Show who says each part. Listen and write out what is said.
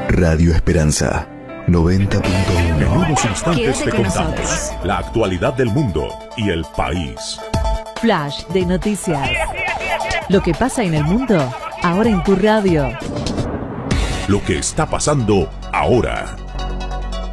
Speaker 1: Radio Esperanza 90.1.
Speaker 2: En unos instantes
Speaker 3: Quédate
Speaker 2: te
Speaker 3: con
Speaker 2: contamos
Speaker 3: nosotros.
Speaker 2: la actualidad del mundo y el país.
Speaker 4: Flash de noticias. Lo que pasa en el mundo, ahora en tu radio.
Speaker 2: Lo que está pasando ahora.